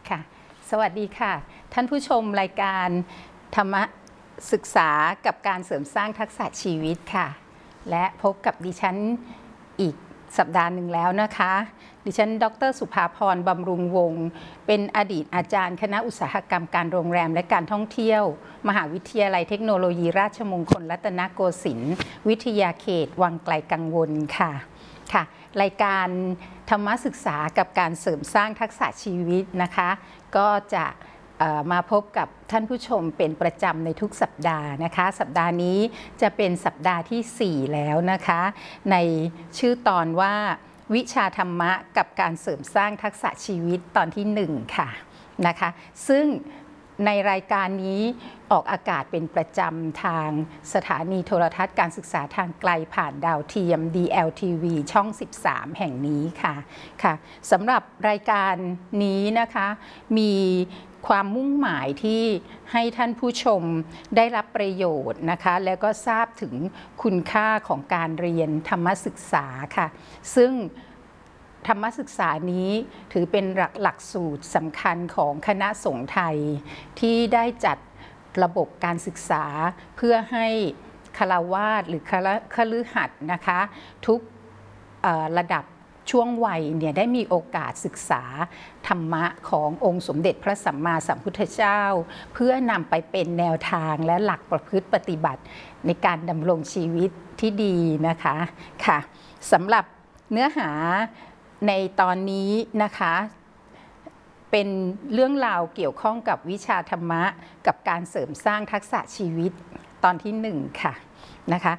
ค่ะสวัสดีค่ะท่านผู้ชมรายการธรรมศึกษากับการเสริมสร้างทักษะชีวิตค่ะและพบกับดิฉันอีกสัปดาห์หนึ่งแล้วนะคะดิฉันดร.สุภาพรบำรุงวงศ์เป็นอดีตอาจารย์คณะอุตสาหกรรมการโรงแรมและการท่องเที่ยวมหาวิทยาลัยเทคโนโลยีราชมงคลรัตนโกสินทร์วิทยาเขตวังไกลกังวลค่ะรายการธรรมศึกษากับการเสริมสร้างทักษะชีวิตนะคะก็จะมาพบกับท่านผู้ชมเป็นประจำในทุกสัปดาห์นะคะสัปดาห์นี้จะเป็นสัปดาห์ที่ 4 แล้วนะคะในชื่อตอนว่าวิชาธรรมะกับการเสริมสร้างทักษะชีวิตตอนที่ 1 ค่ะนะคะซึ่งในรายการนี้ออกอากาศเป็นประจำทางสถานีโทรทัศน์การศึกษาทางไกลผ่านดาวเทียม DLTV ช่อง 13 แห่งนี้ค่ะสำหรับรายการนี้นะคะมีความมุ่งหมายที่ให้ท่านผู้ชมได้รับประโยชน์นะคะแล้วก็ทราบถึงคุณค่าของการเรียนธรรมศึกษาค่ะซึ่งธรรมศึกษานี้ถือเป็นหลักสูตรสำคัญของคณะสงฆ์ไทยที่ได้จัดระบบการศึกษาเพื่อให้ฆราวาสหรือคฤหัสถ์นะคะทุกระดับช่วงวัยเนี่ยได้มีโอกาสศึกษาธรรมะขององค์สมเด็จพระสัมมาสัมพุทธเจ้าเพื่อนำไปเป็นแนวทางและหลักประพฤติปฏิบัติในการดำรงชีวิตที่ดีนะคะค่ะสำหรับเนื้อหาในตอนนี้นะคะเป็นเรื่องราวเกี่ยวข้องกับวิชาธรรมะกับการเสริมสร้างทักษะชีวิตตอนที่ 1 ค่ะนะคะ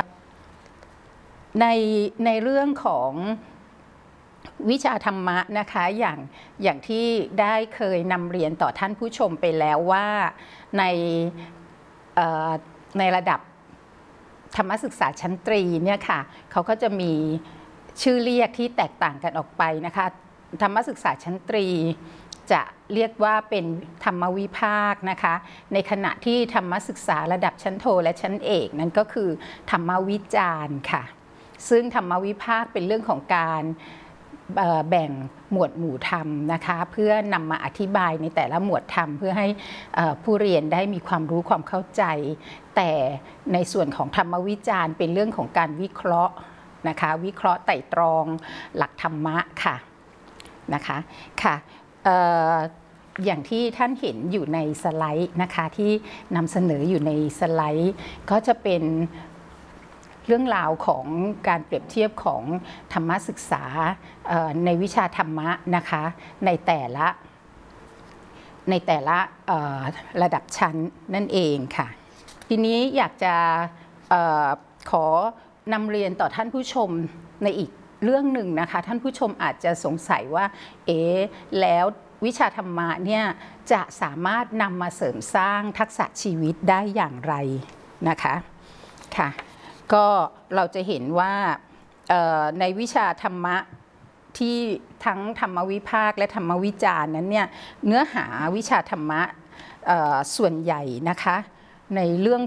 ในเรื่องของวิชาธรรมะนะคะอย่างที่ได้เคยนำเรียนต่อท่านผู้ชมไปแล้วว่าในระดับธรรมศึกษาชั้นตรีเนี่ยค่ะเขาก็จะมีชื่อเรียกที่แตกต่างกันออกไปนะคะธรรมศึกษาชั้นตรีจะเรียกว่าเป็นธรรมวิภาคนะคะในขณะที่ธรรมศึกษาระดับชั้นโทและชั้นเอกนั้นก็คือธรรมวิจารณ์ค่ะซึ่งธรรมวิภาคเป็นเรื่องของการแบ่งหมวดหมู่ธรรมนะคะเพื่อนำมาอธิบายในแต่ละหมวดธรรมเพื่อให้ผู้เรียนได้มีความรู้ความเข้าใจแต่ในส่วนของธรรมวิจารณ์เป็นเรื่องของการวิเคราะห์นะคะวิเคราะห์ไต่ตรองหลักธรรมะค่ะนะคะค่ะอย่างที่ท่านเห็นอยู่ในสไลด์นะคะที่นำเสนออยู่ในสไลด์ก็จะเป็นเรื่องราวของการเปรียบเทียบของธรรมศึกษาในวิชาธรรมะนะคะในแต่ละระดับชั้นนั่นเองค่ะทีนี้อยากจะขอนำเรียนต่อท่านผู้ชมในอีกเรื่องหนึ่งนะคะท่านผู้ชมอาจจะสงสัยว่าแล้ววิชาธรรมะเนี่ยจะสามารถนำมาเสริมสร้างทักษะชีวิตได้อย่างไรนะคะค่ะก็เราจะเห็นว่าในวิชาธรรมะที่ทั้งธรรมวิภาคและธรรมวิจารณ์นั้นเนี่ยเนื้อหาวิชาธรรมะส่วนใหญ่นะคะในเรื่อง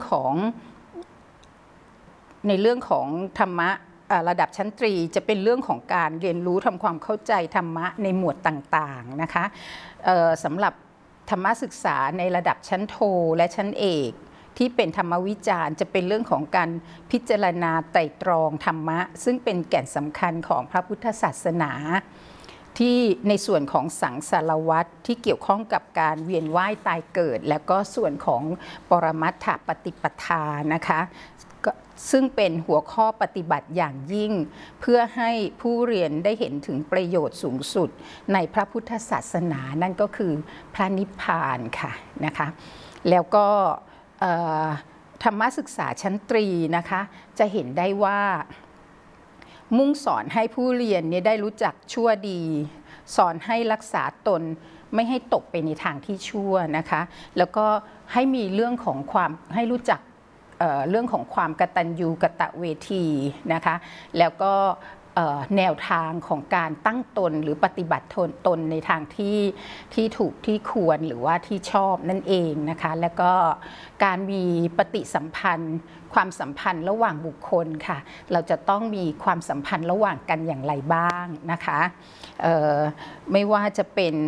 ของธรรมะระดับชั้นตรีจะเป็นเรื่องของการเรียนรู้ทำความเข้าใจธรรมะในหมวดต่างๆนะคะสำหรับธรรมศึกษาในระดับชั้นโทและชั้นเอกที่เป็นธรรมวิจารณ์จะเป็นเรื่องของการพิจารณาไตร่ตรองธรรมะซึ่งเป็นแก่นสำคัญของพระพุทธศาสนาที่ในส่วนของสังสารวัฏที่เกี่ยวข้องกับการเวียนว่ายตายเกิดแล้วก็ส่วนของปรมัตถปฏิปทานะคะซึ่งเป็นหัวข้อปฏิบัติอย่างยิ่งเพื่อให้ผู้เรียนได้เห็นถึงประโยชน์สูงสุดในพระพุทธศาสนานั่นก็คือพระนิพพานค่ะนะคะแล้วก็ธรรมศึกษาชั้นตรีนะคะจะเห็นได้ว่ามุ่งสอนให้ผู้เรียนเนี่ยได้รู้จักชั่วดีสอนให้รักษาตนไม่ให้ตกไปในทางที่ชั่วนะคะแล้วก็ให้มีเรื่องของความให้รู้จักเรื่องของความกตัญญูกตเวทีนะคะแล้วก็แนวทางของการตั้งตนหรือปฏิบัติตนในทางที่ถูกที่ควรหรือว่าที่ชอบนั่นเองนะคะแล้วก็การมีปฏิสัมพันธ์ความสัมพันธ์ระหว่างบุคคลค่ะเราจะต้องมีความสัมพันธ์ระหว่างกันอย่างไรบ้างนะคะไม่ว่าจะเป็น